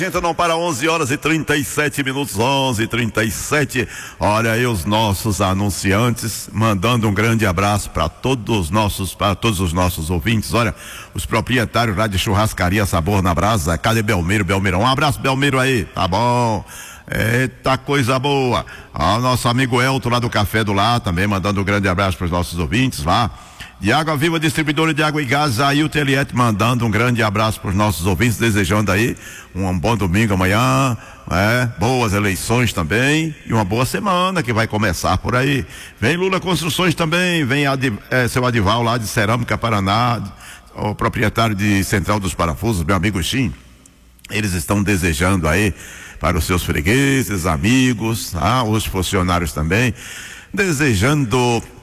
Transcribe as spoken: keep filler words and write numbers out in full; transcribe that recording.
Então não para onze horas e trinta e sete minutos, onze e trinta e sete. Olha aí os nossos anunciantes, mandando um grande abraço para todos os nossos, para todos os nossos ouvintes. Olha, os proprietários lá de Churrascaria Sabor na Brasa. Cadê Belmiro, Belmiro? Um abraço, Belmiro aí, tá bom? Eita coisa boa. Ó, nosso amigo Elton lá do Café do Lar também mandando um grande abraço para os nossos ouvintes lá. De Água Viva, distribuidora de água e gás, Ailton Eliette, mandando um grande abraço para os nossos ouvintes, desejando aí um bom domingo amanhã, é, boas eleições também e uma boa semana que vai começar por aí. Vem Lula Construções também, vem Ad, é, seu Adival lá de Cerâmica Paraná, o proprietário de Central dos Parafusos, meu amigo Xim. Eles estão desejando aí para os seus fregueses, amigos, ah, os funcionários também, desejando